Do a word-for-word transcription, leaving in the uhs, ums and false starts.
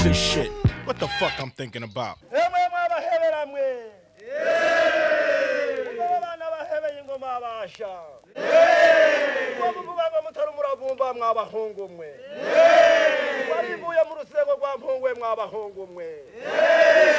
this shit. What the fuck I'm thinking about?